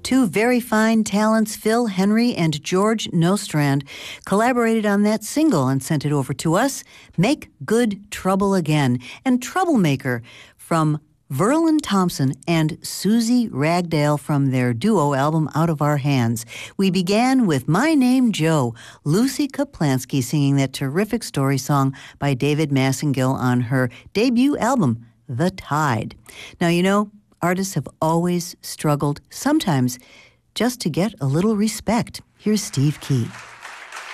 Two very fine talents, Phil Henry and George Nostrand, collaborated on that single and sent it over to us, Make Good Trouble Again, and Troublemaker from Verlin Thompson and Susie Ragdale from their duo album Out of Our Hands. We began with My Name Joe, Lucy Kaplansky singing that terrific story song by David Massengill on her debut album, The Tide. Now, you know, artists have always struggled, sometimes just to get a little respect. Here's Steve Key.